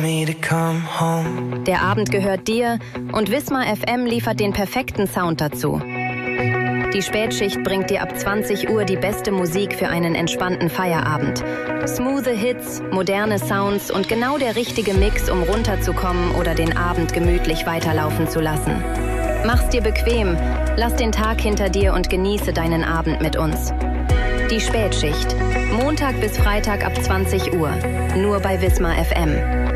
Der Abend gehört dir und Wismar FM liefert den perfekten Sound dazu. Die Spätschicht bringt dir ab 20 Uhr die beste Musik für einen entspannten Feierabend. Smoothe Hits, moderne Sounds und genau der richtige Mix, um runterzukommen oder den Abend gemütlich weiterlaufen zu lassen. Mach's dir bequem, lass den Tag hinter dir und genieße deinen Abend mit uns. Die Spätschicht. Montag bis Freitag ab 20 Uhr. Nur bei Wismar FM.